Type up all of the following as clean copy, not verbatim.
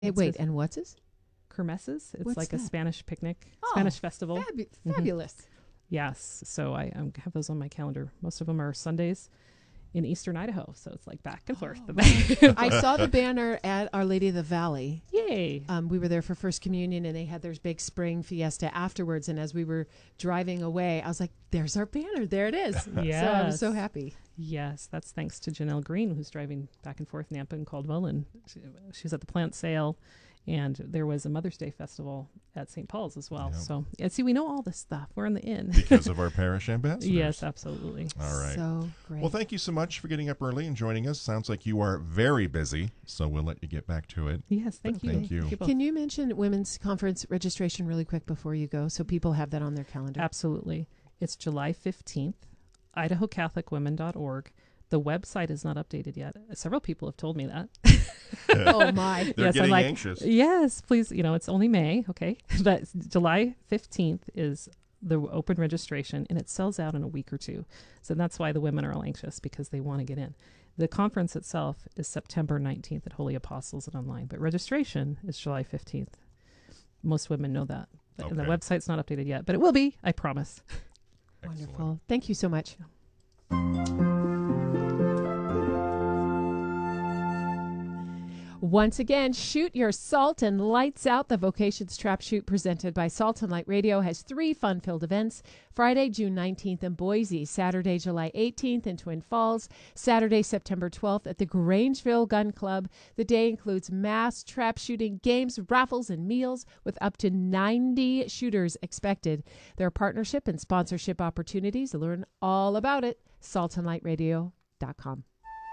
Wait, and what's this? Kermesses. It's What's like a that? Spanish picnic, Oh, Spanish festival. Fabulous. Yes. So I have those on my calendar. Most of them are Sundays in eastern Idaho. So it's like back and forth. I saw the banner at Our Lady of the Valley. Yay. We were there for First Communion, and they had their big spring fiesta afterwards. And as we were driving away, I was like, there's our banner. There it is. Yes. So I was so happy. Yes, that's thanks to Janelle Green, who's driving back and forth Nampa and Caldwell. And she's at the plant sale. And there was a Mother's Day festival at St. Paul's as well. Yep. So, see, we know all this stuff. We're in the inn. Because of our parish ambassadors. Yes, absolutely. All right. So great. Well, thank you so much for getting up early and joining us. Sounds like you are very busy, so we'll let you get back to it. Yes, thank you. Thank you. both. Can you mention Women's Conference registration really quick before you go so people have that on their calendar? Absolutely. It's July 15th, IdahoCatholicWomen.org. The website is not updated yet. Several people have told me that. Oh, my. They're Yes, I'm getting like, anxious. Yes, please. It's only May, okay? But July 15th is the open registration, and it sells out in a week or two. So that's why the women are all anxious, because they want to get in. The conference itself is September 19th at Holy Apostles and online, but registration is July 15th. Most women know that. And the Okay. website's not updated yet, but it will be, I promise. Excellent. Wonderful. Thank you so much. Once again, shoot your salt and lights out. The Vocations Trap Shoot presented by Salt and Light Radio has 3 fun-filled events. Friday, June 19th in Boise, Saturday, July 18th in Twin Falls, Saturday, September 12th at the Grangeville Gun Club. The day includes mass trap shooting games, raffles, and meals with up to 90 shooters expected. There are partnership and sponsorship opportunities. Learn all about it, saltandlightradio.com.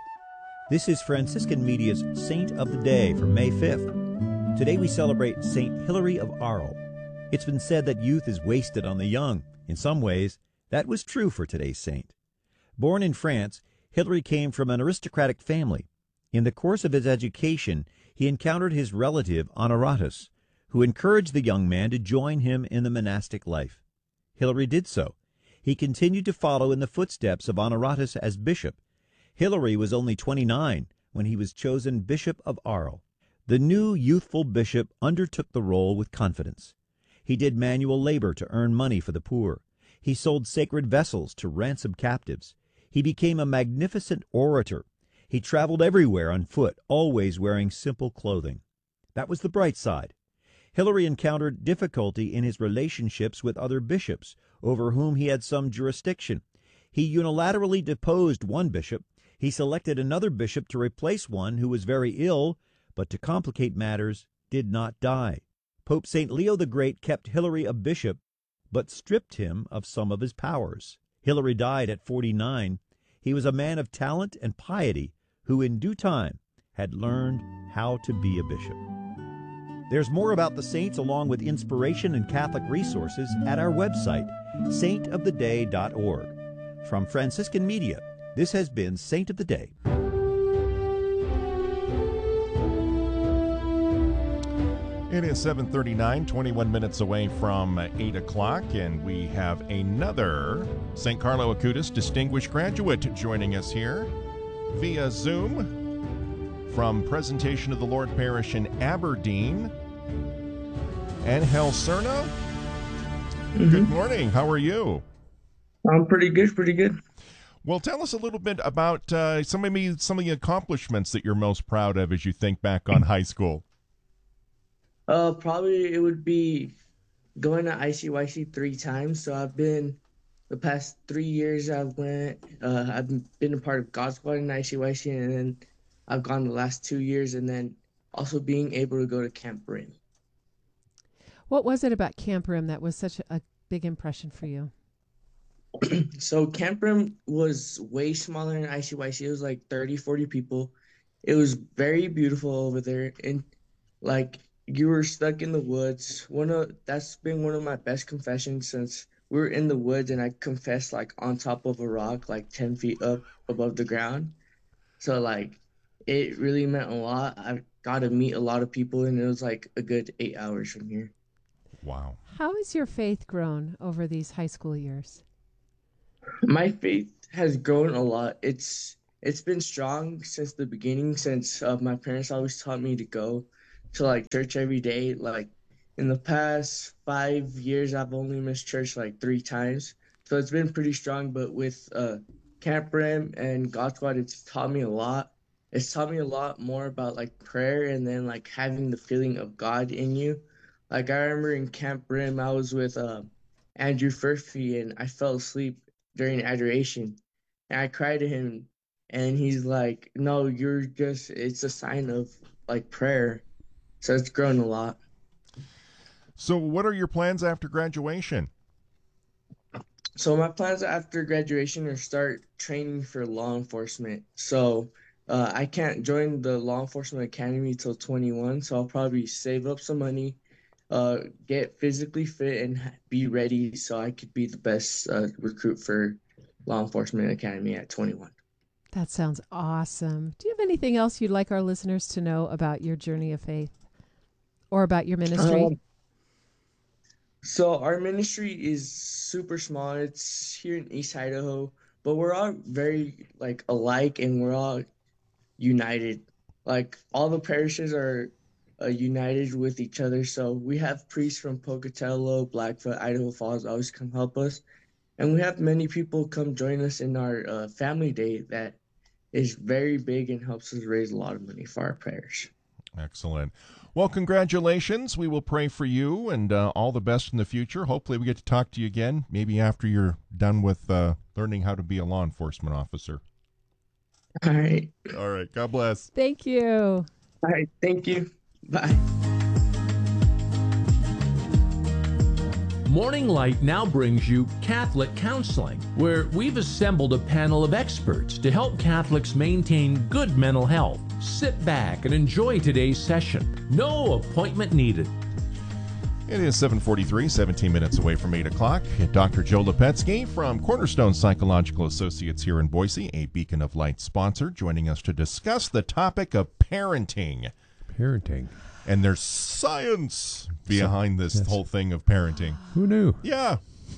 This is Franciscan Media's Saint of the Day for May 5th. Today we celebrate Saint Hilary of Arles. It's been said that youth is wasted on the young. In some ways, that was true for today's saint. Born in France, Hilary came from an aristocratic family. In the course of his education, he encountered his relative Honoratus, who encouraged the young man to join him in the monastic life. Hilary did so. He continued to follow in the footsteps of Honoratus as bishop. Hilary was only 29 when he was chosen Bishop of Arles. The new youthful bishop undertook the role with confidence. He did manual labor to earn money for the poor. He sold sacred vessels to ransom captives. He became a magnificent orator. He traveled everywhere on foot, always wearing simple clothing. That was the bright side. Hilary encountered difficulty in his relationships with other bishops, over whom he had some jurisdiction. He unilaterally deposed one bishop. He selected another bishop to replace one who was very ill, but to complicate matters, did not die. Pope St. Leo the Great kept Hilary a bishop, but stripped him of some of his powers. Hilary died at 49. He was a man of talent and piety who in due time had learned how to be a bishop. There's more about the saints along with inspiration and Catholic resources at our website, saintoftheday.org. From Franciscan Media, this has been Saint of the Day. It is 7:39, 21 minutes away from 8 o'clock, and we have another St. Carlo Acutis Distinguished Graduate joining us here via Zoom from Presentation of the Lord Parish in Aberdeen. Angel Cerna, Good morning. How are you? I'm pretty good, pretty good. Well, tell us a little bit about some of the accomplishments that you're most proud of as you think back on high school. Probably it would be going to ICYC 3 times. So I've been the past 3 years. I've been a part of God Squad in ICYC, and then I've gone the last 2 years, and then also being able to go to Camp Rim. What was it about Camp Rim that was such a big impression for you? So Camp Rim was way smaller than ICYC. It was like 30, 40 people. It was very beautiful over there, and like you were stuck in the woods. That's been one of my best confessions since we were in the woods, and I confessed like on top of a rock, like 10 feet up above the ground. So like it really meant a lot. I got to meet a lot of people, and it was like a good 8 hours from here. Wow. How has your faith grown over these high school years? My faith has grown a lot. It's been strong since the beginning, since my parents always taught me to go. to like church every day. Like in the past 5 years, I've only missed church like 3 times. So it's been pretty strong. But with Camp Rim and God Squad, it's taught me a lot. It's taught me a lot more about like prayer and then like having the feeling of God in you. Like I remember in Camp Rim, I was with Andrew Furphy and I fell asleep during adoration. And I cried to him and he's like, no, you're just, it's a sign of like prayer. So it's grown a lot. So, what are your plans after graduation? So my plans after graduation are start training for law enforcement. So I can't join the law enforcement academy till 21. So I'll probably save up some money, get physically fit, and be ready so I could be the best recruit for law enforcement academy at 21. That sounds awesome. Do you have anything else you'd like our listeners to know about your journey of faith or about your ministry? So our ministry is super small. It's here in East Idaho, but we're all very like alike and we're all united. Like all the parishes are united with each other. So we have priests from Pocatello, Blackfoot, Idaho Falls always come help us, and we have many people come join us in our family day that is very big and helps us raise a lot of money for our parish. Excellent. Well, congratulations. We will pray for you and all the best in the future. Hopefully we get to talk to you again, maybe after you're done with learning how to be a law enforcement officer. All right. All right. God bless. Thank you. All right. Thank you. Bye. Morning Light now brings you Catholic Counseling, where we've assembled a panel of experts to help Catholics maintain good mental health. Sit back and enjoy today's session. No appointment needed. It is 7:43, 17 minutes away from 8 o'clock. Dr. Joe Lepetsky from Cornerstone Psychological Associates here in Boise, a Beacon of Light sponsor, joining us to discuss the topic of parenting. Parenting. And there's science behind this whole thing of parenting. Who knew? Yeah.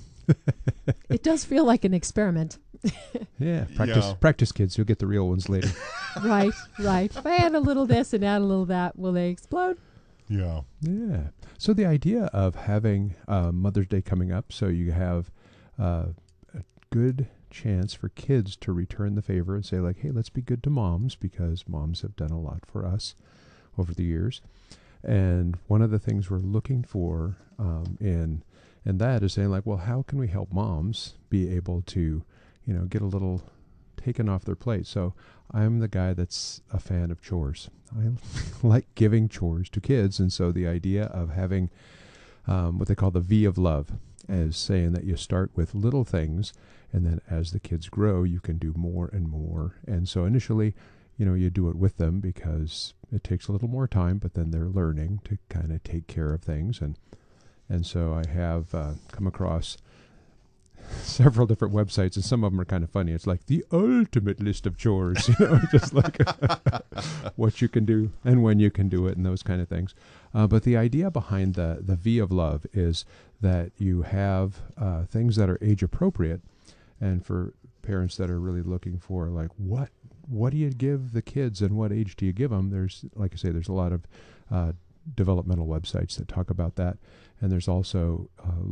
It does feel like an experiment. Yeah, practice kids. You'll get the real ones later. Right. If I add a little this and add a little that, will they explode? Yeah. Yeah. So the idea of having Mother's Day coming up, so you have a good chance for kids to return the favor and say like, hey, let's be good to moms because moms have done a lot for us over the years. And one of the things we're looking for in that is saying like, well, how can we help moms be able to, get a little taken off their plate? So I'm the guy that's a fan of chores. I like giving chores to kids. And so the idea of having what they call the V of love is saying that you start with little things, and then as the kids grow, you can do more and more. And so initially, you do it with them because it takes a little more time, but then they're learning to kind of take care of things. And so I have come across several different websites, and some of them are kind of funny. It's like the ultimate list of chores, just like what you can do and when you can do it and those kind of things. But the idea behind the V of love is that you have things that are age appropriate, and for parents that are really looking for like what do you give the kids and what age do you give them? There's, like I say, there's a lot of developmental websites that talk about that. And there's also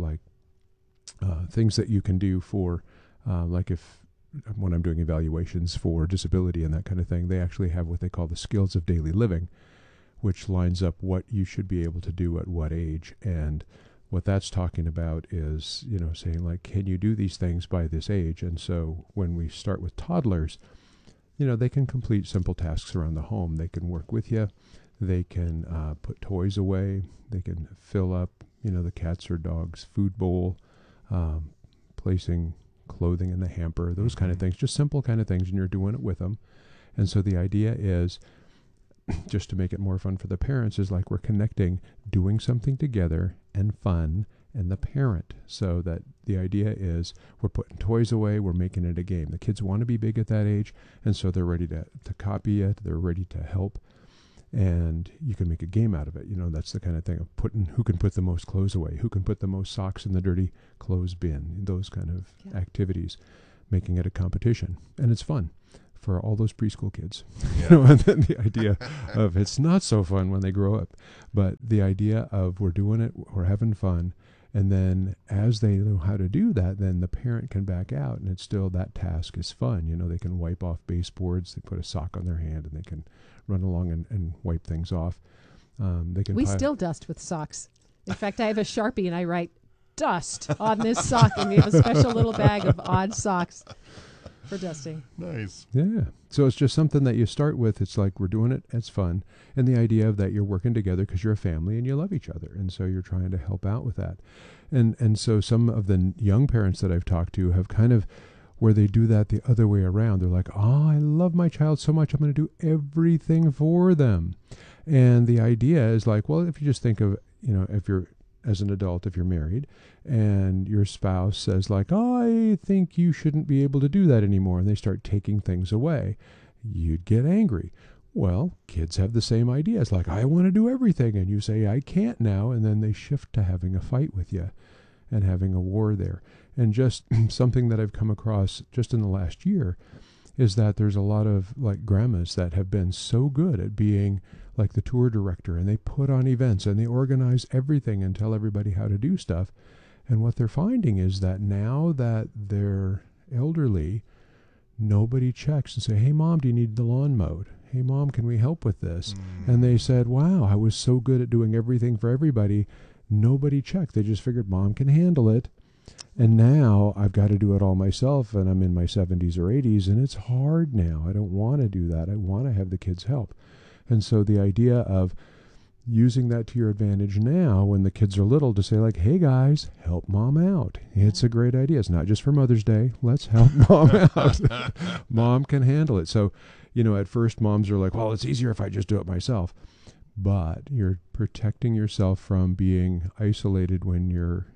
things that you can do for, like when I'm doing evaluations for disability and that kind of thing, they actually have what they call the skills of daily living, which lines up what you should be able to do at what age. And what that's talking about is, saying like, can you do these things by this age? And so when we start with toddlers, they can complete simple tasks around the home. They can work with you. They can put toys away. They can fill up, the cat's or dog's food bowl, placing clothing in the hamper, those kind of things, just simple kind of things, and you're doing it with them. And so the idea is, just to make it more fun for the parents, is like we're connecting doing something together and fun and the parent, so that the idea is we're putting toys away, we're making it a game. The kids want to be big at that age, and so they're ready to copy it, they're ready to help, and you can make a game out of it. That's the kind of thing of who can put the most clothes away, who can put the most socks in the dirty clothes bin, those kind of activities, making it a competition. And it's fun for all those preschool kids. Yeah. And then the idea of it's not so fun when they grow up, but the idea of we're doing it, we're having fun, and then as they know how to do that, then the parent can back out, and it's still that task is fun. They can wipe off baseboards, they put a sock on their hand, and they can run along and wipe things off. They can. We still dust with socks. In fact, I have a Sharpie and I write dust on this sock, and we have a special little bag of odd socks for dusting. Nice. Yeah. So it's just something that you start with. It's like we're doing it. It's fun. And the idea of that you're working together because you're a family and you love each other. And so you're trying to help out with that. And so some of the young parents that I've talked to have kind of where they do that the other way around. They're like, I love my child so much. I'm going to do everything for them. And the idea is like, well, if you just think of, if you're as an adult, if you're married and your spouse says like, I think you shouldn't be able to do that anymore, and they start taking things away, you'd get angry. Well, kids have the same idea. It's like, I want to do everything, and you say, I can't now, and then they shift to having a fight with you and having a war there. And just something that I've come across just in the last year is that there's a lot of like grandmas that have been so good at being like the tour director, and they put on events and they organize everything and tell everybody how to do stuff. And what they're finding is that now that they're elderly, nobody checks and say, hey, Mom, do you need the lawn mowed? Hey, Mom, can we help with this? And they said, wow, I was so good at doing everything for everybody. Nobody checked. They just figured Mom can handle it. And now I've got to do it all myself, and I'm in my 70s or 80s, and it's hard now. I don't want to do that. I want to have the kids help. And so the idea of using that to your advantage now when the kids are little to say like, hey guys, help Mom out. It's a great idea. It's not just for Mother's Day. Let's help Mom out. Mom can handle it. So, at first moms are like, well, it's easier if I just do it myself. But you're protecting yourself from being isolated when you're,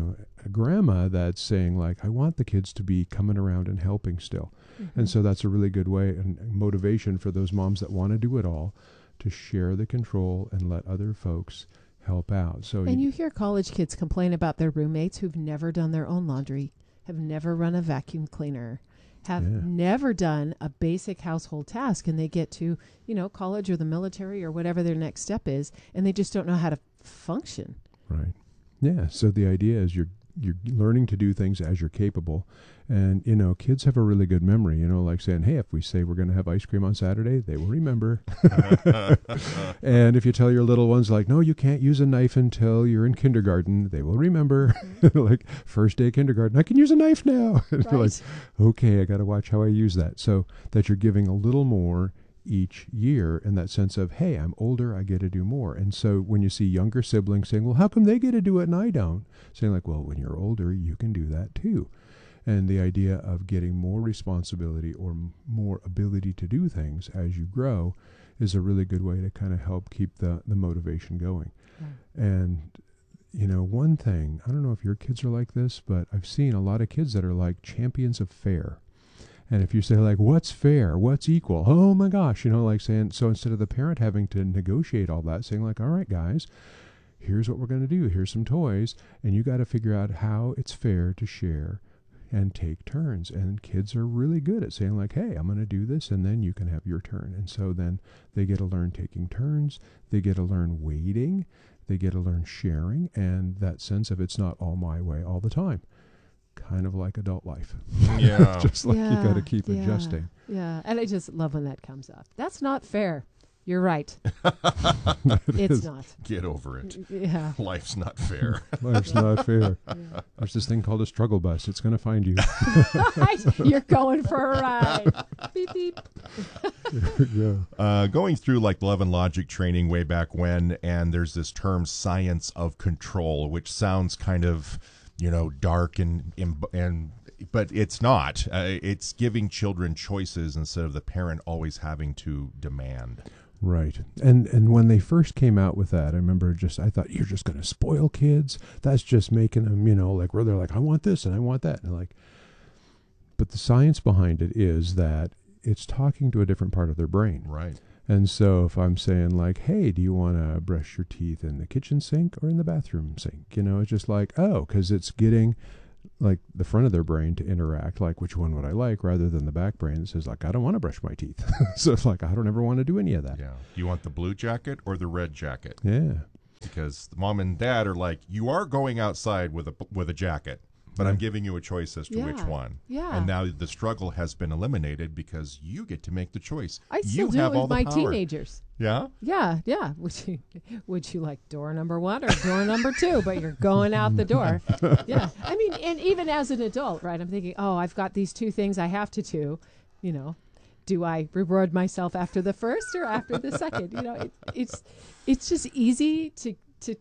a grandma that's saying like, I want the kids to be coming around and helping still. Mm-hmm. And so that's a really good way and motivation for those moms that want to do it all, to share the control and let other folks help out. So and you hear college kids complain about their roommates who've never done their own laundry, have never run a vacuum cleaner, have never done a basic household task, and they get to, college or the military or whatever their next step is, and they just don't know how to function. Right. Yeah. So the idea is you're learning to do things as you're capable. And, kids have a really good memory, like saying, hey, if we say we're going to have ice cream on Saturday, they will remember. And if you tell your little ones like, no, you can't use a knife until you're in kindergarten, they will remember. Like first day of kindergarten, I can use a knife now. And you're like, okay, I got to watch how I use that. So that you're giving a little more each year in that sense of, hey, I'm older, I get to do more. And so when you see younger siblings saying, well, how come they get to do it and I don't? Saying like, well, when you're older, you can do that too. And the idea of getting more responsibility or more ability to do things as you grow is a really good way to kind of help keep the motivation going. Yeah. And, one thing, I don't know if your kids are like this, but I've seen a lot of kids that are like champions of fair. And if you say like, what's fair? What's equal? Oh my gosh, like saying, so instead of the parent having to negotiate all that, saying like, all right, guys, here's what we're going to do. Here's some toys. And you got to figure out how it's fair to share and take turns. And kids are really good at saying like, hey, I'm going to do this, and then you can have your turn. And so then they get to learn taking turns. They get to learn waiting. They get to learn sharing, and that sense of it's not all my way all the time. Kind of like adult life. Yeah. Just like you got to keep adjusting. Yeah. And I just love when that comes up. That's not fair. You're right. It's not. Get over it. Yeah. Life's not fair. Life's not fair. Yeah. There's this thing called a struggle bus. It's going to find you. You're going for a ride. Beep, beep. Going through like Love and Logic training way back when, and there's this term science of control, which sounds kind of, dark and but it's not. It's giving children choices instead of the parent always having to demand. Right. And when they first came out with that, I remember I thought, you're just going to spoil kids. That's just making them, like where they're like, I want this and I want that. And like, but the science behind it is that it's talking to a different part of their brain. Right. And so if I'm saying like, hey, do you want to brush your teeth in the kitchen sink or in the bathroom sink? It's just like, oh, because it's getting like the front of their brain to interact, like which one would I like, rather than the back brain that says like I don't want to brush my teeth. So it's like I don't ever want to do any of that. Yeah. You want the blue jacket or the red jacket? Yeah. Because the mom and dad are like, you are going outside with a jacket, but I'm giving you a choice as to which one. Yeah. And now the struggle has been eliminated because you get to make the choice. I still you do have it all with the my power. teenagers. Yeah. Yeah, yeah. Would you like door number 1 or door number 2? But you're going out the door. Yeah. I mean, and even as an adult, right? I'm thinking, oh, I've got these 2 things I have to do. You know, do I reward myself after the first or after the second? You know, it's just easy to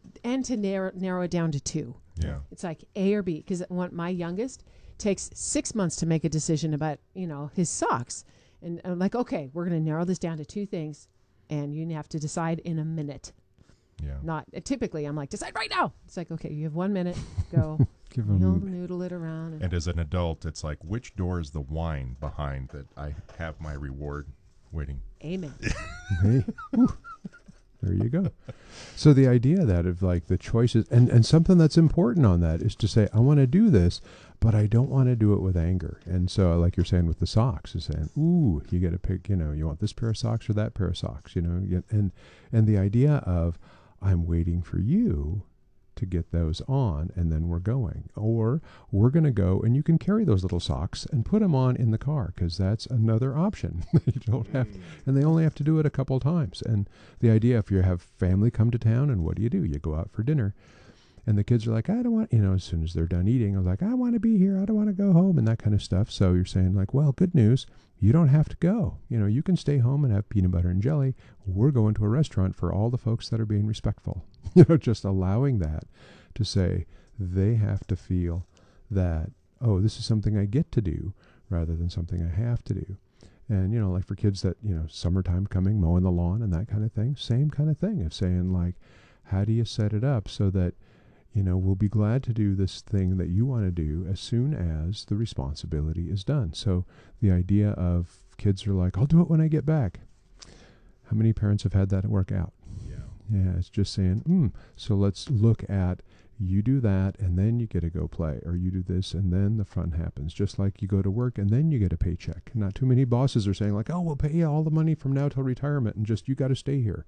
narrow it down to 2. Yeah. It's like A or B, because my youngest takes 6 months to make a decision about, his socks. And I'm like, okay, we're going to narrow this down to 2 things, and you have to decide in a minute. Yeah. Not typically, I'm like, decide right now. It's like, okay, you have 1 minute. Go. Give You'll them. noodle it around. And as an adult, it's like, which door is the wine behind that I have my reward waiting? Amen. Hey. Whew. There you go. So the idea that of like the choices and something that's important on that is to say, I want to do this, but I don't want to do it with anger. And so like you're saying with the socks is saying, ooh, you got to pick, you want this pair of socks or that pair of socks, and the idea of I'm waiting for you to get those on and then we're going, or we're going to go and you can carry those little socks and put them on in the car, because that's another option. You don't have to, and they only have to do it a couple times. And the idea, if you have family come to town, and what do? You go out for dinner, and the kids are like, I don't want, as soon as they're done eating, I was like, I want to be here, I don't want to go home, and that kind of stuff. So you're saying like, well, good news, you don't have to go. You can stay home and have peanut butter and jelly. We're going to a restaurant for all the folks that are being respectful. Just allowing that to say they have to feel that, oh, this is something I get to do rather than something I have to do. And, like for kids that, summertime coming, mowing the lawn and that kind of thing, same kind of thing of saying like, how do you set it up so that, we'll be glad to do this thing that you want to do as soon as the responsibility is done. So the idea of kids are like, I'll do it when I get back. How many parents have had that work out? Yeah, it's just saying, so let's look at, you do that and then you get to go play, or you do this and then the fun happens. Just like you go to work and then you get a paycheck. Not too many bosses are saying like, oh, we'll pay you all the money from now till retirement and just you got to stay here.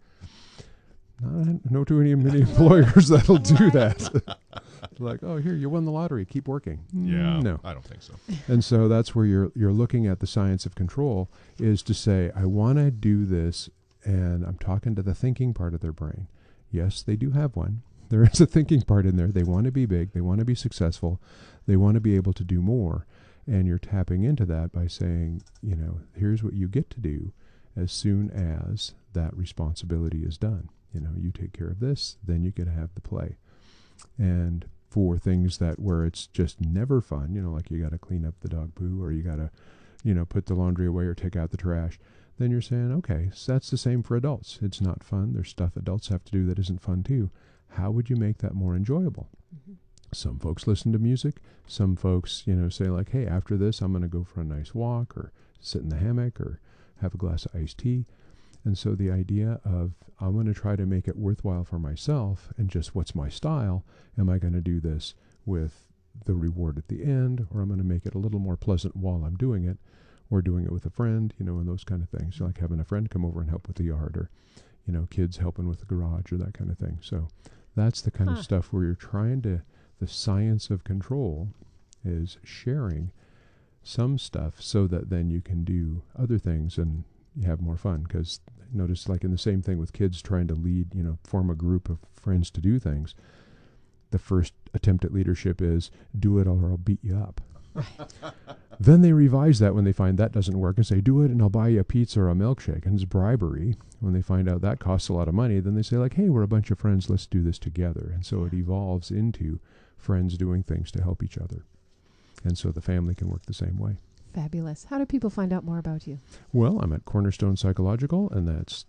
No too many employers that'll do that. Like, oh, here, you won the lottery, keep working. Yeah. No. I don't think so. And so that's where you're looking at the science of control, is to say, I want to do this, and I'm talking to the thinking part of their brain. Yes, they do have one. There is a thinking part in there. They want to be big. They want to be successful. They want to be able to do more. And you're tapping into that by saying, here's what you get to do as soon as that responsibility is done. You take care of this, then you get to have the play. And for things where it's just never fun, like you got to clean up the dog poo, or you got to, put the laundry away or take out the trash, then you're saying, okay, so that's the same for adults. It's not fun. There's stuff adults have to do that isn't fun too. How would you make that more enjoyable? Mm-hmm. Some folks listen to music. Some folks, say like, hey, after this, I'm going to go for a nice walk, or sit in the hammock, or have a glass of iced tea. And so the idea of, I'm going to try to make it worthwhile for myself, and just what's my style? Am I going to do this with the reward at the end, or I'm going to make it a little more pleasant while I'm doing it, or doing it with a friend, and those kind of things. Like having a friend come over and help with the yard, or, kids helping with the garage, or that kind of thing. So that's the kind of stuff where you're trying to, the science of control is sharing some stuff so that then you can do other things and you have more fun. Because notice, like in the same thing with kids trying to lead, form a group of friends to do things, the first attempt at leadership is, do it or I'll beat you up. Then they revise that when they find that doesn't work and say, do it and I'll buy you a pizza or a milkshake. And it's bribery. When they find out that costs a lot of money, then they say like, hey, we're a bunch of friends, let's do this together. And so it evolves into friends doing things to help each other. And so the family can work the same way. Fabulous. How do people find out more about you? Well, I'm at Cornerstone Psychological, and that's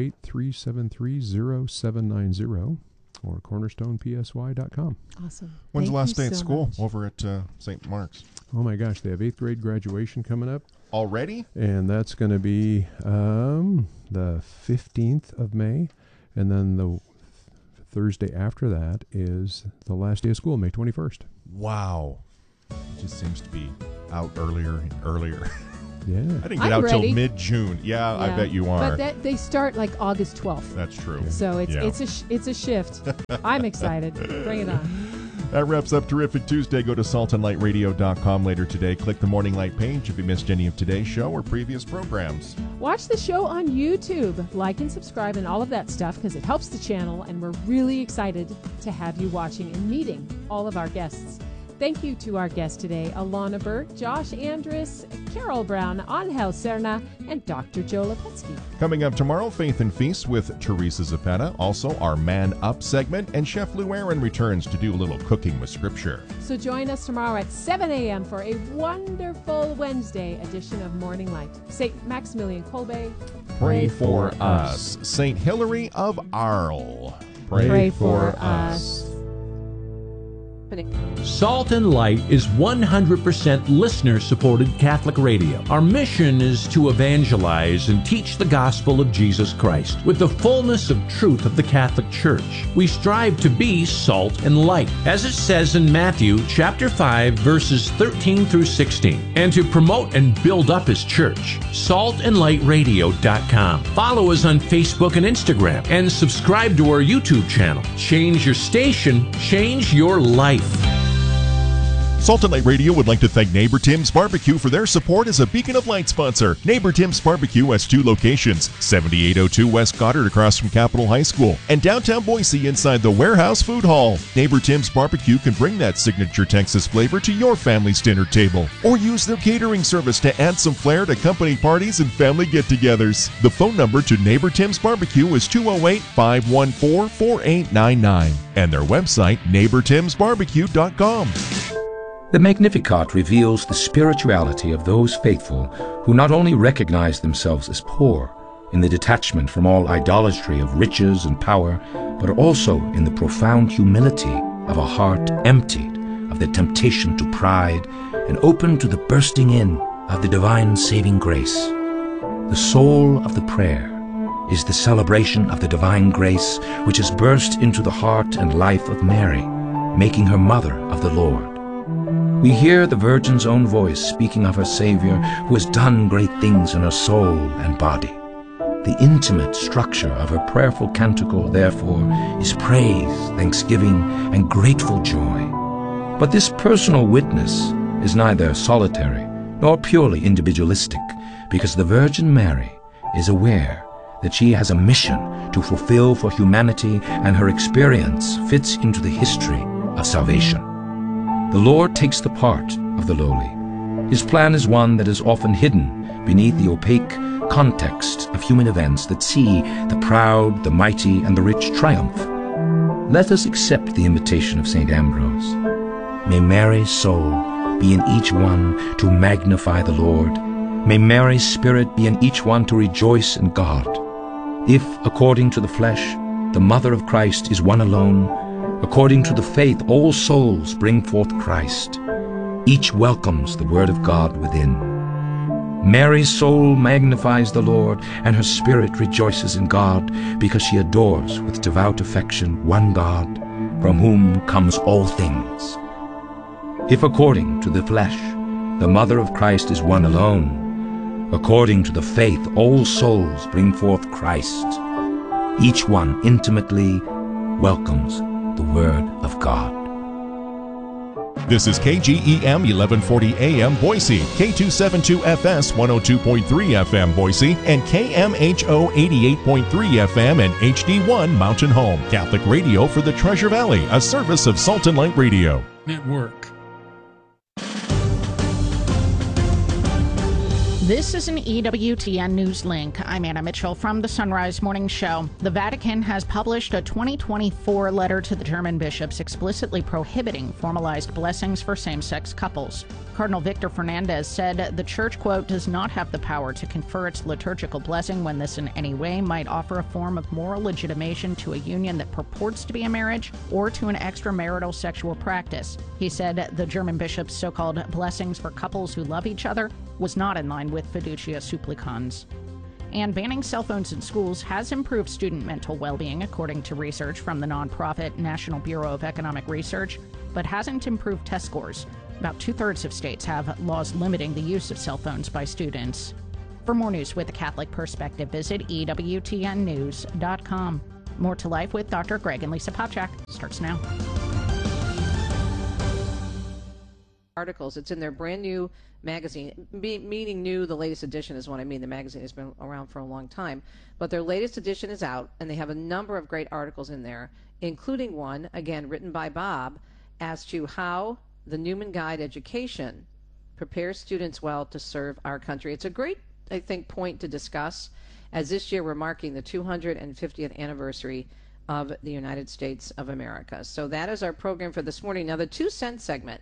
208-373-0790, or cornerstonepsy.com. Awesome. When's the Thank last you day at so school much. over at St. Mark's? Oh my gosh, they have 8th grade graduation coming up. Already? And that's going to be the 15th of May. And then the Thursday after that is the last day of school, May 21st. Wow. It just seems to be out earlier and earlier. Yeah. I didn't get I'm out till ready. mid-June. Yeah, I bet you are. But they start like August 12th. That's true. So it's Yeah. it's a shift. I'm excited. Bring it on. That wraps up Terrific Tuesday. Go to saltandlightradio.com later today. Click the Morning Light page if you missed any of today's show or previous programs. Watch the show on YouTube. Like and subscribe and all of that stuff because it helps the channel, and we're really excited to have you watching and meeting all of our guests. Thank you to our guests today, Alana Burke, Josh Andrus, Carol Brown, Angel Serna, and Dr. Joe Lepetsky. Coming up tomorrow, Faith and Feast with Teresa Zapata. Also, our Man Up segment, and Chef Lou Aaron returns to do a little cooking with Scripture. So join us tomorrow at 7 a.m. for a wonderful Wednesday edition of Morning Light. St. Maximilian Kolbe, Pray for us. St. Hilary of Arles. Pray for us. Salt and Light is 100% listener-supported Catholic radio. Our mission is to evangelize and teach the gospel of Jesus Christ with the fullness of truth of the Catholic Church. We strive to be salt and light, as it says in Matthew chapter 5, verses 13 through 16. And to promote and build up His church, saltandlightradio.com. Follow us on Facebook and Instagram, and subscribe to our YouTube channel. Change your station, change your life. Salt and Light Radio would like to thank Neighbor Tim's Barbecue for their support as a Beacon of Light sponsor. Neighbor Tim's Barbecue has 2 locations, 7802 West Goddard across from Capitol High School, and downtown Boise inside the Warehouse Food Hall. Neighbor Tim's Barbecue can bring that signature Texas flavor to your family's dinner table, or use their catering service to add some flair to company parties and family get-togethers. The phone number to Neighbor Tim's Barbecue is 208-514-4899, and their website, neighbortimsbarbecue.com. The Magnificat reveals the spirituality of those faithful who not only recognize themselves as poor in the detachment from all idolatry of riches and power, but also in the profound humility of a heart emptied of the temptation to pride and open to the bursting in of the divine saving grace. The soul of the prayer is the celebration of the divine grace which has burst into the heart and life of Mary, making her mother of the Lord. We hear the Virgin's own voice speaking of her Savior, who has done great things in her soul and body. The intimate structure of her prayerful canticle, therefore, is praise, thanksgiving, and grateful joy. But this personal witness is neither solitary nor purely individualistic, because the Virgin Mary is aware that she has a mission to fulfill for humanity, and her experience fits into the history of salvation. The Lord takes the part of the lowly. His plan is one that is often hidden beneath the opaque context of human events that see the proud, the mighty, and the rich triumph. Let us accept the invitation of St. Ambrose. May Mary's soul be in each one to magnify the Lord. May Mary's spirit be in each one to rejoice in God. If, according to the flesh, the Mother of Christ is one alone, according to the faith all souls bring forth Christ. Each welcomes the Word of God within. Mary's soul magnifies the Lord, and her spirit rejoices in God, because she adores with devout affection one God, from whom comes all things. If according to the flesh the Mother of Christ is one alone, according to the faith all souls bring forth Christ. Each one intimately welcomes the Word of God. This is KGEM 1140 AM Boise, K272FS 102.3 FM Boise, and KMHO 88.3 FM and HD1 Mountain Home. Catholic radio for the Treasure Valley, a service of Salt and Light Radio Network. This is an EWTN News Link. I'm Anna Mitchell from the Sunrise Morning Show. The Vatican has published a 2024 letter to the German bishops explicitly prohibiting formalized blessings for same-sex couples. Cardinal Victor Fernandez said the Church, quote, does not have the power to confer its liturgical blessing when this in any way might offer a form of moral legitimation to a union that purports to be a marriage or to an extramarital sexual practice. He said the German bishops' so-called blessings for couples who love each other was not in line with Fiducia Supplicans. And banning cell phones in schools has improved student mental well-being, according to research from the nonprofit National Bureau of Economic Research, but hasn't improved test scores. About 2/3 of states have laws limiting the use of cell phones by students. For more news with a Catholic perspective, visit EWTNnews.com. More to Life with Dr. Greg and Lisa Popchak starts now. Articles. It's in their brand new magazine. Meaning new, the latest edition is what I mean. The magazine has been around for a long time. But their latest edition is out, and they have a number of great articles in there, including one, again, written by Bob, as to how the Newman Guide Education prepares students well to serve our country. It's a great, I think, point to discuss, as this year we're marking the 250th anniversary of the United States of America. So that is our program for this morning. Now, the 2 cent segment,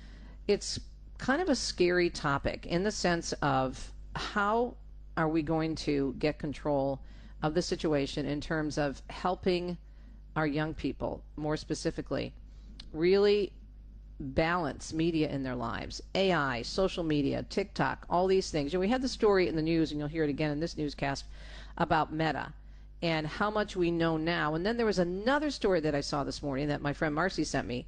it's kind of a scary topic in the sense of how are we going to get control of the situation in terms of helping our young people, more specifically, really balance media in their lives. AI, social media, TikTok, all these things. We had the story in the news, and you'll hear it again in this newscast, about Meta and how much we know now. And then there was another story that I saw this morning that my friend Marcy sent me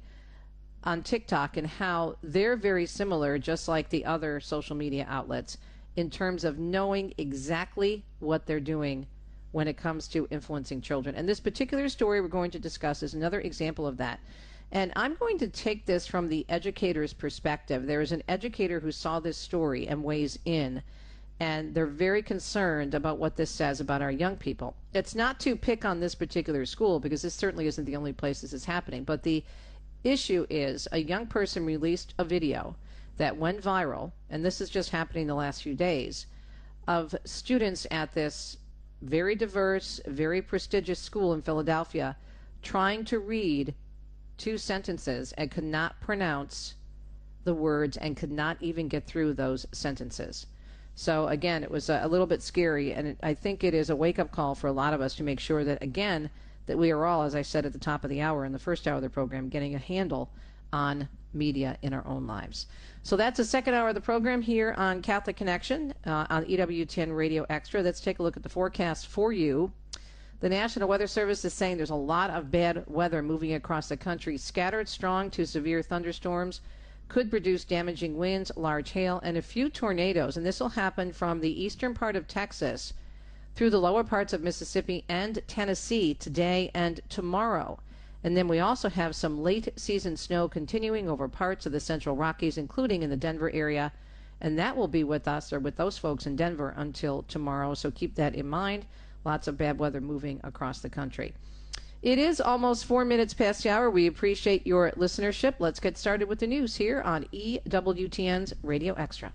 on TikTok, and how they're very similar, just like the other social media outlets, in terms of knowing exactly what they're doing when it comes to influencing children. And this particular story we're going to discuss is another example of that. And I'm going to take this from the educator's perspective. There is an educator who saw this story and weighs in, and they're very concerned about what this says about our young people. It's not to pick on this particular school, because this certainly isn't the only place this is happening, but the issue is a young person released a video that went viral, and this is just happening the last few days, of students at this very diverse, very prestigious school in Philadelphia trying to read 2 sentences and could not pronounce the words and could not even get through those sentences. So again, it was a little bit scary, and I think it is a wake-up call for a lot of us to make sure that, again, that we are all, as I said at the top of the hour, in the first hour of the program, getting a handle on media in our own lives. So that's the second hour of the program here on Catholic Connection on EWTN Radio Extra. Let's take a look at the forecast for you. The National Weather Service is saying there's a lot of bad weather moving across the country. Scattered strong to severe thunderstorms could produce damaging winds, large hail, and a few tornadoes. And this will happen from the eastern part of Texas through the lower parts of Mississippi and Tennessee today and tomorrow. And then we also have some late season snow continuing over parts of the Central Rockies, including in the Denver area. And that will be with us, or with those folks in Denver, until tomorrow. So keep that in mind. Lots of bad weather moving across the country. It is almost 4 minutes past the hour. We appreciate your listenership. Let's get started with the news here on EWTN's Radio Extra.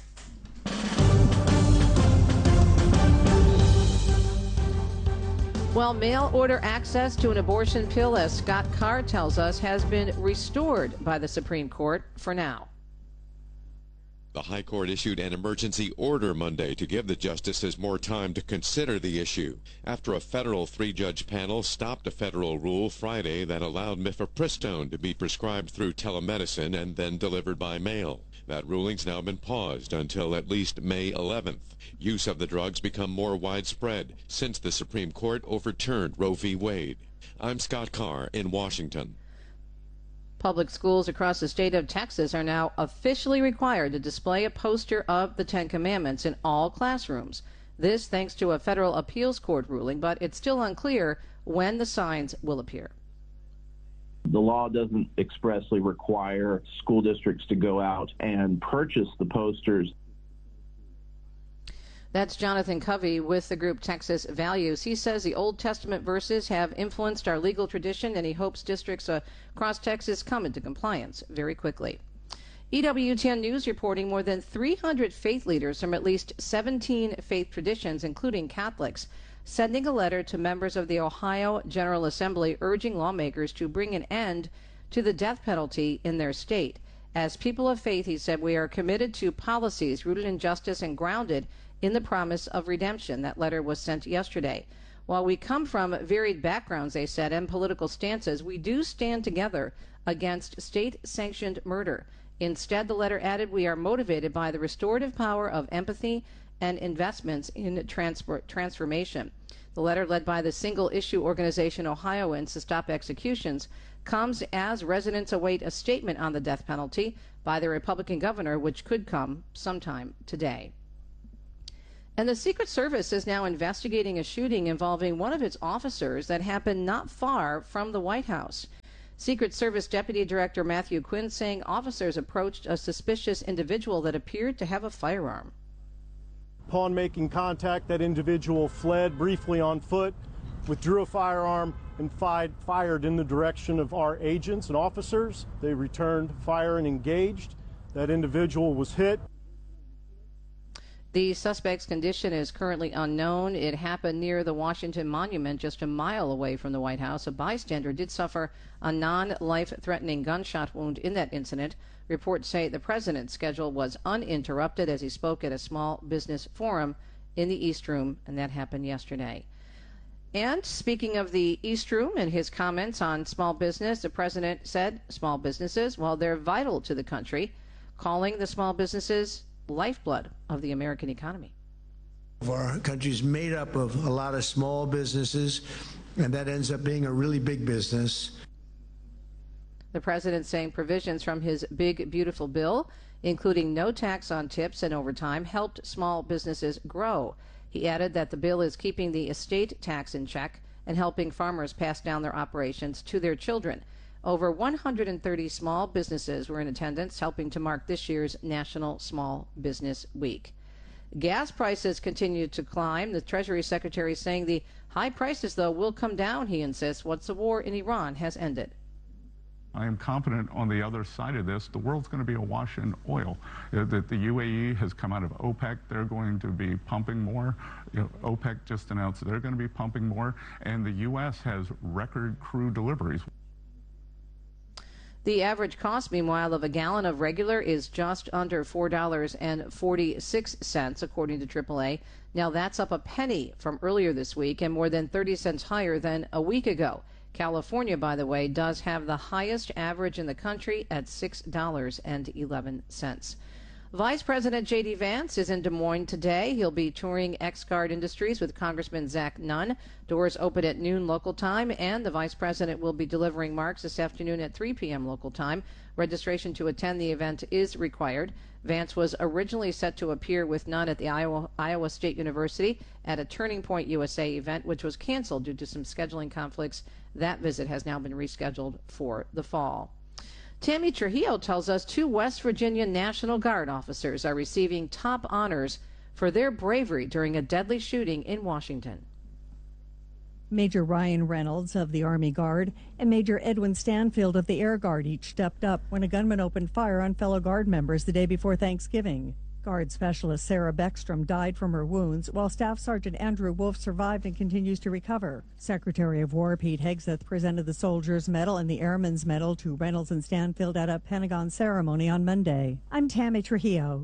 Well, mail-order access to an abortion pill, as Scott Carr tells us, has been restored by the Supreme Court for now. The High Court issued an emergency order Monday to give the justices more time to consider the issue after a federal 3-judge panel stopped a federal rule Friday that allowed mifepristone to be prescribed through telemedicine and then delivered by mail. That ruling's now been paused until at least May 11th. Use of the drugs become more widespread since the Supreme Court overturned Roe v. Wade. I'm Scott Carr in Washington. Public schools across the state of Texas are now officially required to display a poster of the Ten Commandments in all classrooms. This thanks to a federal appeals court ruling, but it's still unclear when the signs will appear. The law doesn't expressly require school districts to go out and purchase the posters. That's Jonathan Covey with the group Texas Values. He says the Old Testament verses have influenced our legal tradition, and he hopes districts across Texas come into compliance very quickly. EWTN News reporting more than 300 faith leaders from at least 17 faith traditions, including Catholics, sending a letter to members of the Ohio General Assembly urging lawmakers to bring an end to the death penalty in their state. As people of faith, he said, we are committed to policies rooted in justice and grounded in the promise of redemption. That letter was sent yesterday. While we come from varied backgrounds, they said, and political stances, we do stand together against state-sanctioned murder. Instead, the letter added, we are motivated by the restorative power of empathy and investments in transformation. The letter, led by the single-issue organization Ohioans to Stop Executions, comes as residents await a statement on the death penalty by the Republican governor, which could come sometime today. And the Secret Service is now investigating a shooting involving one of its officers that happened not far from the White House. Secret Service Deputy Director Matthew Quinn saying officers approached a suspicious individual that appeared to have a firearm. Upon making contact, that individual fled briefly on foot, withdrew a firearm, and fired in the direction of our agents and officers. They returned fire and engaged. That individual was hit. The suspect's condition is currently unknown. It happened near the Washington Monument, just a mile away from the White House. A bystander did suffer a non-life-threatening gunshot wound in that incident. Reports say the president's schedule was uninterrupted as he spoke at a small business forum in the East Room, and that happened yesterday. And speaking of the East Room and his comments on small business, the president said small businesses, well, they're vital to the country, calling the small businesses lifeblood of the American economy. Our country's made up of a lot of small businesses, and that ends up being a really big business. The president saying provisions from his big, beautiful bill, including no tax on tips and overtime, helped small businesses grow. He added that the bill is keeping the estate tax in check and helping farmers pass down their operations to their children. Over 130 small businesses were in attendance, helping to mark this year's National Small Business Week. Gas prices continue to climb. The Treasury Secretary saying the high prices, though, will come down, he insists, once the war in Iran has ended. I am confident on the other side of this, the world's going to be awash in oil. That the UAE has come out of OPEC. They're going to be pumping more. OPEC just announced they're going to be pumping more. And the U.S. has record crude deliveries. The average cost, meanwhile, of a gallon of regular is just under $4.46, according to AAA. Now, that's up a penny from earlier this week and more than 30 cents higher than a week ago. California, by the way, does have the highest average in the country at $6.11. Vice President J.D. Vance is in Des Moines today. He'll be touring X-Guard Industries with Congressman Zach Nunn. Doors open at noon local time, and the Vice President will be delivering marks this afternoon at 3 p.m. local time. Registration to attend the event is required. Vance was originally set to appear with Nunn at the Iowa State University at a Turning Point USA event, which was canceled due to some scheduling conflicts. That visit has now been rescheduled for the fall. Tammy Trujillo tells us 2 West Virginia National Guard officers are receiving top honors for their bravery during a deadly shooting in Washington. Major Ryan Reynolds of the Army Guard and Major Edwin Stanfield of the Air Guard each stepped up when a gunman opened fire on fellow Guard members the day before Thanksgiving. Guard Specialist Sarah Beckstrom died from her wounds, while Staff Sergeant Andrew Wolf survived and continues to recover. Secretary of War Pete Hegseth presented the Soldier's Medal and the Airman's Medal to Reynolds and Stanfield at a Pentagon ceremony on Monday. I'm Tammy Trujillo.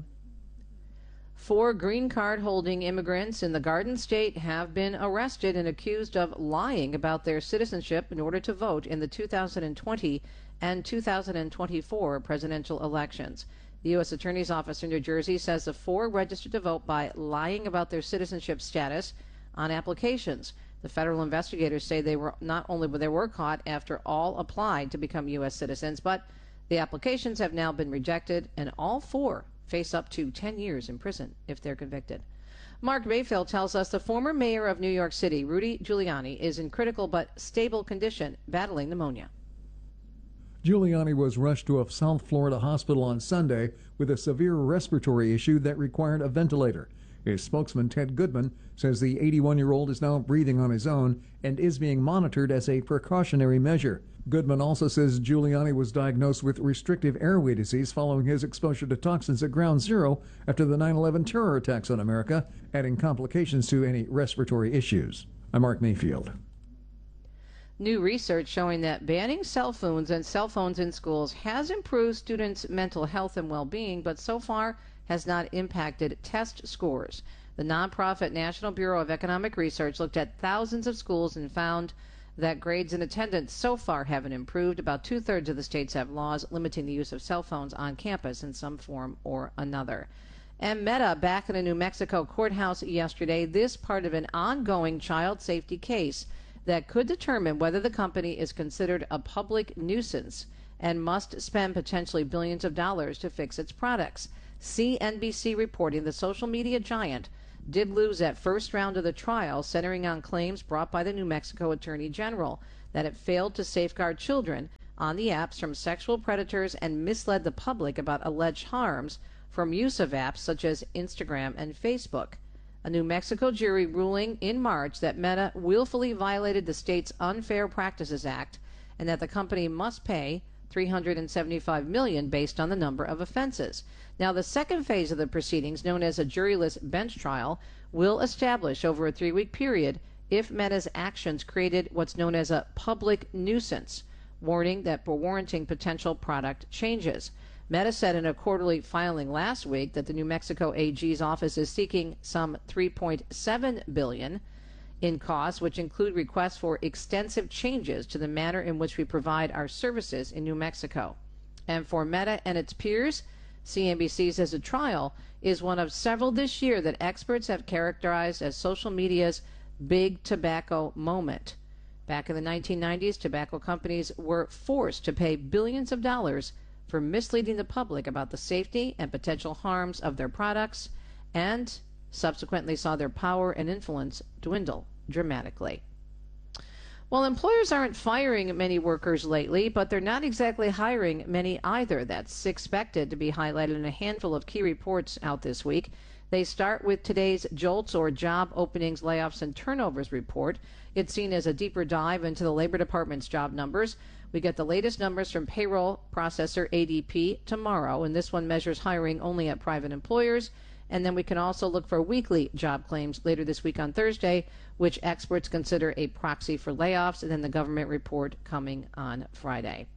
4 green card holding immigrants in the Garden State have been arrested and accused of lying about their citizenship in order to vote in the 2020 and 2024 presidential elections. The U.S. Attorney's Office in New Jersey says the 4 registered to vote by lying about their citizenship status on applications. The federal investigators say they were caught after all applied to become U.S. citizens, but the applications have now been rejected, and all 4 face up to 10 years in prison if they're convicted. Mark Mayfield tells us the former mayor of New York City, Rudy Giuliani, is in critical but stable condition, battling pneumonia. Giuliani was rushed to a South Florida hospital on Sunday with a severe respiratory issue that required a ventilator. His spokesman, Ted Goodman, says the 81-year-old is now breathing on his own and is being monitored as a precautionary measure. Goodman also says Giuliani was diagnosed with restrictive airway disease following his exposure to toxins at Ground Zero after the 9/11 terror attacks on America, adding complications to any respiratory issues. I'm Mark Mayfield. New research showing that banning cell phones in schools has improved students' mental health and well-being, but so far has not impacted test scores. The nonprofit National Bureau of Economic Research looked at thousands of schools and found that grades and attendance so far haven't improved. About 2/3 of the states have laws limiting the use of cell phones on campus in some form or another. And Meta back in a New Mexico courthouse yesterday, this part of an ongoing child safety case that could determine whether the company is considered a public nuisance and must spend potentially billions of dollars to fix its products. CNBC reporting the social media giant did lose that first round of the trial, centering on claims brought by the New Mexico Attorney General that it failed to safeguard children on the apps from sexual predators and misled the public about alleged harms from use of apps such as Instagram and Facebook. A New Mexico jury ruling in March that Meta willfully violated the state's Unfair Practices Act and that the company must pay $375 million based on the number of offenses. Now, the second phase of the proceedings, known as a juryless bench trial, will establish over a 3-week period if Meta's actions created what's known as a public nuisance, warranting potential product changes. Meta said in a quarterly filing last week that the New Mexico AG's office is seeking some $3.7 billion in costs, which include requests for extensive changes to the manner in which we provide our services in New Mexico. And for Meta and its peers, CNBC says the trial is one of several this year that experts have characterized as social media's big tobacco moment. Back in the 1990s, tobacco companies were forced to pay billions of dollars for misleading the public about the safety and potential harms of their products, and subsequently saw their power and influence dwindle dramatically. Well, employers aren't firing many workers lately, but they're not exactly hiring many either. That's expected to be highlighted in a handful of key reports out this week. They start with today's JOLTS, or Job Openings, Layoffs, and Turnovers report. It's seen as a deeper dive into the Labor Department's job numbers. We get the latest numbers from payroll processor ADP tomorrow, and this one measures hiring only at private employers. And then we can also look for weekly job claims later this week on Thursday, which experts consider a proxy for layoffs, and then the government report coming on Friday.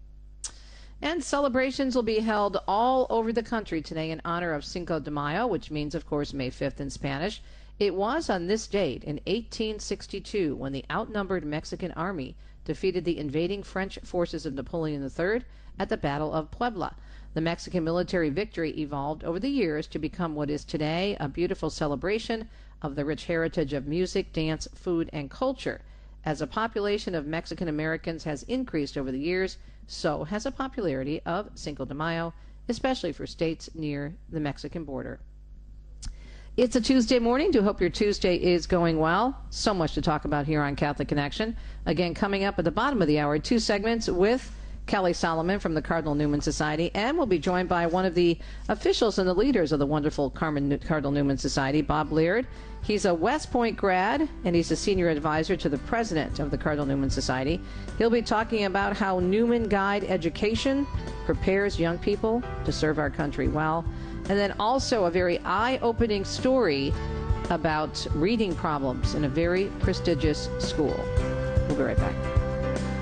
And celebrations will be held all over the country today in honor of Cinco de Mayo, which means, of course, May 5th in Spanish. It was on this date in 1862 when the outnumbered Mexican army defeated the invading French forces of Napoleon III at the Battle of Puebla. The Mexican military victory evolved over the years to become what is today a beautiful celebration of the rich heritage of music, dance, food, and culture. As a population of Mexican Americans has increased over the years, so has the popularity of Cinco de Mayo, especially for states near the Mexican border. It's a Tuesday morning. Do hope your Tuesday is going well. So much to talk about here on Catholic Connection. Again, coming up at the bottom of the hour, 2 segments with Kelly Solomon from the Cardinal Newman Society, and we'll be joined by one of the officials and the leaders of the wonderful Cardinal Newman Society, Bob Laird. He's a West Point grad, and he's a senior advisor to the president of the Cardinal Newman Society. He'll be talking about how Newman Guide education prepares young people to serve our country well, and then also a very eye-opening story about reading problems in a very prestigious school. We'll be right back.